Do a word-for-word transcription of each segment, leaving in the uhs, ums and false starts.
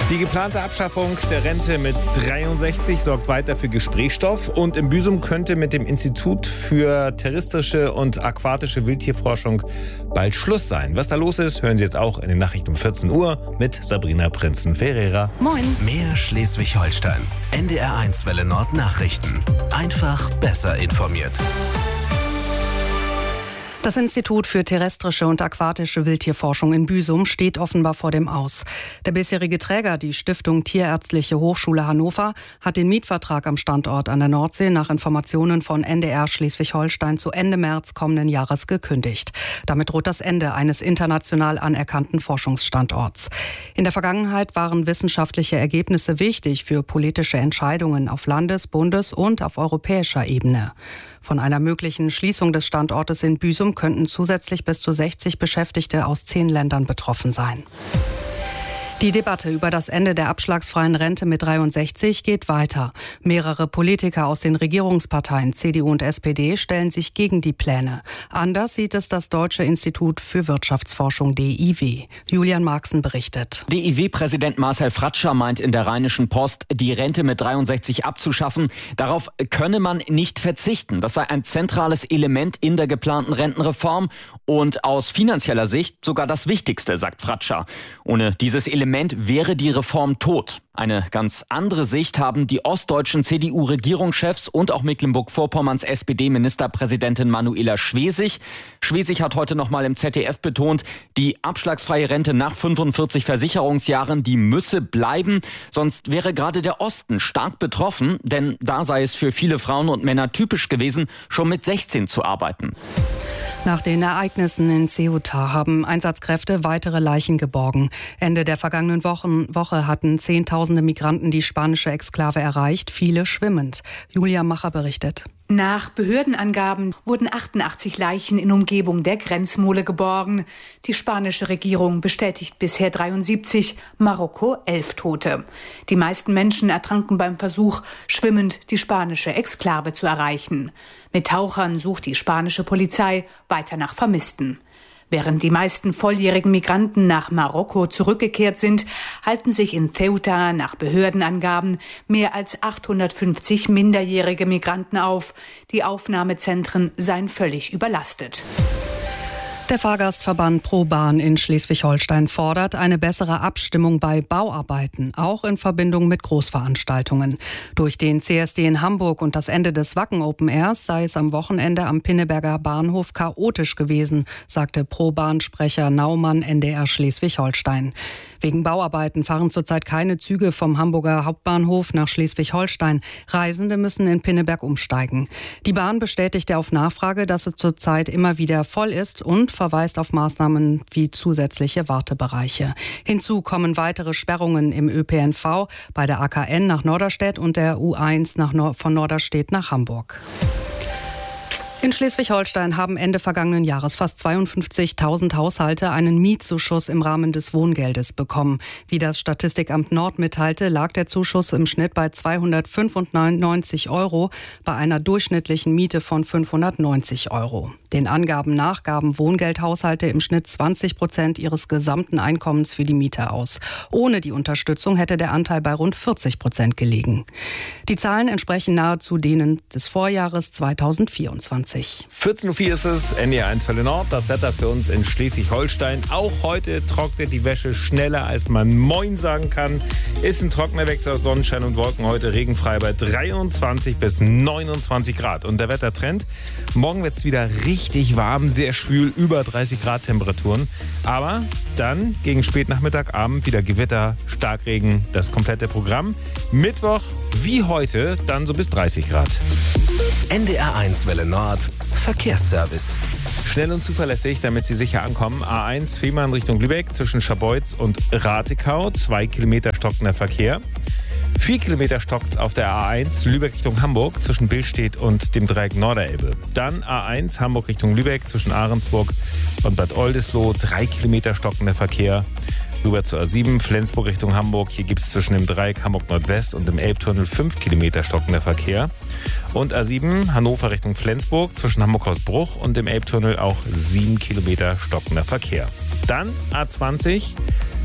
Die geplante Abschaffung der Rente mit dreiundsechzig sorgt weiter für Gesprächsstoff und in Büsum könnte mit dem Institut für terrestrische und aquatische Wildtierforschung bald Schluss sein. Was da los ist, hören Sie jetzt auch in den Nachrichten um vierzehn Uhr mit Sabrina Prinzen-Ferreira. Moin. Mehr Schleswig-Holstein. N D R eins Welle Nord Nachrichten. Einfach besser informiert. Das Institut für terrestrische und aquatische Wildtierforschung in Büsum steht offenbar vor dem Aus. Der bisherige Träger, die Stiftung Tierärztliche Hochschule Hannover, hat den Mietvertrag am Standort an der Nordsee nach Informationen von N D R Schleswig-Holstein zu Ende März kommenden Jahres gekündigt. Damit droht das Ende eines international anerkannten Forschungsstandorts. In der Vergangenheit waren wissenschaftliche Ergebnisse wichtig für politische Entscheidungen auf Landes-, Bundes- und auf europäischer Ebene. Von einer möglichen Schließung des Standortes in Büsum könnten zusätzlich bis zu sechzig Beschäftigte aus zehn Ländern betroffen sein. Die Debatte über das Ende der abschlagsfreien Rente mit dreiundsechzig geht weiter. Mehrere Politiker aus den Regierungsparteien C D U und S P D stellen sich gegen die Pläne. Anders sieht es das Deutsche Institut für Wirtschaftsforschung D I W. Julian Marxen berichtet. D I W-Präsident Marcel Fratscher meint in der Rheinischen Post, die Rente mit dreiundsechzig abzuschaffen. Darauf könne man nicht verzichten. Das sei ein zentrales Element in der geplanten Rentenreform und aus finanzieller Sicht sogar das Wichtigste, sagt Fratscher. Ohne dieses Element wäre die Reform tot. Eine ganz andere Sicht haben die ostdeutschen C D U-Regierungschefs und auch Mecklenburg-Vorpommerns S P D-Ministerpräsidentin Manuela Schwesig. Schwesig hat heute noch mal im Z D F betont, die abschlagsfreie Rente nach fünfundvierzig Versicherungsjahren, die müsse bleiben. Sonst wäre gerade der Osten stark betroffen, denn da sei es für viele Frauen und Männer typisch gewesen, schon mit sechzehn zu arbeiten. Nach den Ereignissen in Ceuta haben Einsatzkräfte weitere Leichen geborgen. Ende der vergangenen Wochen, Woche hatten Zehntausende Migranten die spanische Exklave erreicht, viele schwimmend. Julia Macher berichtet. Nach Behördenangaben wurden achtundachtzig Leichen in Umgebung der Grenzmole geborgen. Die spanische Regierung bestätigt bisher dreiundsiebzig, Marokko elf Tote. Die meisten Menschen ertranken beim Versuch, schwimmend die spanische Exklave zu erreichen. Mit Tauchern sucht die spanische Polizei weiter nach Vermissten. Während die meisten volljährigen Migranten nach Marokko zurückgekehrt sind, halten sich in Ceuta nach Behördenangaben mehr als achthundertfünfzig minderjährige Migranten auf. Die Aufnahmezentren seien völlig überlastet. Der Fahrgastverband ProBahn in Schleswig-Holstein fordert eine bessere Abstimmung bei Bauarbeiten, auch in Verbindung mit Großveranstaltungen. Durch den C S D in Hamburg und das Ende des Wacken Open Airs sei es am Wochenende am Pinneberger Bahnhof chaotisch gewesen, sagte ProBahn-Sprecher Naumann N D R Schleswig-Holstein. Wegen Bauarbeiten fahren zurzeit keine Züge vom Hamburger Hauptbahnhof nach Schleswig-Holstein. Reisende müssen in Pinneberg umsteigen. Die Bahn bestätigte auf Nachfrage, dass es zurzeit immer wieder voll ist und verweist auf Maßnahmen wie zusätzliche Wartebereiche. Hinzu kommen weitere Sperrungen im Ö P N V bei der A K N nach Norderstedt und der U eins nach Nor- von Norderstedt nach Hamburg. In Schleswig-Holstein haben Ende vergangenen Jahres fast zweiundfünfzigtausend Haushalte einen Mietzuschuss im Rahmen des Wohngeldes bekommen. Wie das Statistikamt Nord mitteilte, lag der Zuschuss im Schnitt bei zweihundertfünfundneunzig Euro bei einer durchschnittlichen Miete von fünfhundertneunzig Euro. Den Angaben nach gaben Wohngeldhaushalte im Schnitt zwanzig Prozent ihres gesamten Einkommens für die Miete aus. Ohne die Unterstützung hätte der Anteil bei rund vierzig Prozent gelegen. Die Zahlen entsprechen nahezu denen des Vorjahres zweitausendvierundzwanzig. vierzehn Uhr vier ist es, N D R eins Welle Nord. Das Wetter für uns in Schleswig-Holstein. Auch heute trocknet die Wäsche schneller, als man Moin sagen kann. Ist ein trockener Wechsel aus Sonnenschein und Wolken. Heute regenfrei bei dreiundzwanzig bis neunundzwanzig Grad. Und der Wettertrend, morgen wird es wieder richtig warm, sehr schwül, über dreißig Grad Temperaturen. Aber dann gegen Spätnachmittag, Abend wieder Gewitter, Starkregen, das komplette Programm. Mittwoch wie heute dann so bis dreißig Grad. N D R eins Welle Nord Verkehrsservice. Schnell und zuverlässig, damit Sie sicher ankommen. A eins Fehmarn Richtung Lübeck zwischen Scharbeutz und Ratekau. Zwei Kilometer stockender Verkehr. Vier Kilometer stockt's auf der A eins Lübeck Richtung Hamburg zwischen Billstedt und dem Dreieck Norderelbe. Dann A eins Hamburg Richtung Lübeck zwischen Ahrensburg und Bad Oldesloe. Drei Kilometer stockender Verkehr. Rüber zur A sieben, Flensburg Richtung Hamburg. Hier gibt es zwischen dem Dreieck Hamburg Nordwest und dem Elbtunnel fünf Kilometer stockender Verkehr. Und A sieben, Hannover Richtung Flensburg, zwischen Hamburg-Hausbruch und dem Elbtunnel auch sieben Kilometer stockender Verkehr. Dann A zwanzig,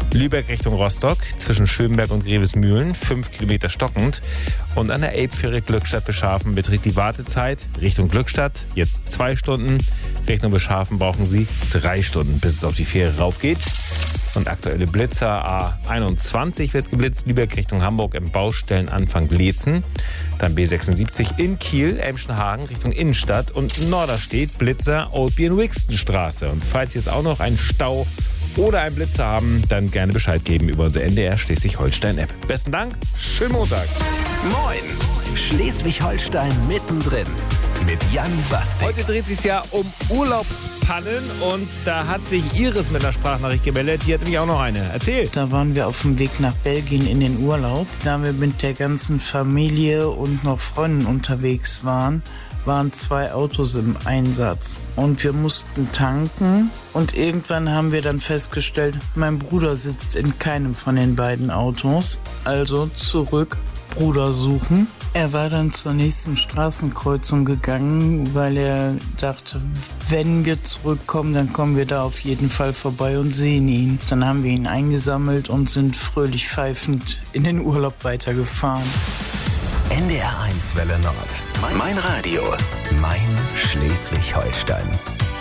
Lübeck Richtung Rostock zwischen Schönberg und Grevesmühlen, fünf Kilometer stockend. Und an der Elbfähre Glückstadt-Beschafen beträgt die Wartezeit Richtung Glückstadt jetzt zwei Stunden. Richtung Beschafen brauchen Sie drei Stunden, bis es auf die Fähre raufgeht. Und aktuelle Blitzer A einundzwanzig wird geblitzt, Lübeck Richtung Hamburg im Baustellenanfang Leetzen. Dann B sechsundsiebzig in Kiel, Emschenhagen Richtung Innenstadt und Norderstedt Blitzer Olbien-Wixten-Straße. Und falls Sie jetzt auch noch einen Stau oder einen Blitzer haben, dann gerne Bescheid geben über unsere N D R Schleswig-Holstein-App. Besten Dank, schönen Montag. Moin, Schleswig-Holstein mittendrin mit Jan Bastik. Heute dreht sich ja um Urlaubspannen und da hat sich Iris mit einer Sprachnachricht gemeldet. Die hat nämlich auch noch eine. Erzähl. Da waren wir auf dem Weg nach Belgien in den Urlaub. Da wir mit der ganzen Familie und noch Freunden unterwegs waren, waren zwei Autos im Einsatz und wir mussten tanken und irgendwann haben wir dann festgestellt, mein Bruder sitzt in keinem von den beiden Autos, also zurück, Bruder suchen. Er war dann zur nächsten Straßenkreuzung gegangen, weil er dachte, wenn wir zurückkommen, dann kommen wir da auf jeden Fall vorbei und sehen ihn. Dann haben wir ihn eingesammelt und sind fröhlich pfeifend in den Urlaub weitergefahren. N D R eins Welle Nord. Mein, mein Radio. Mein Schleswig-Holstein.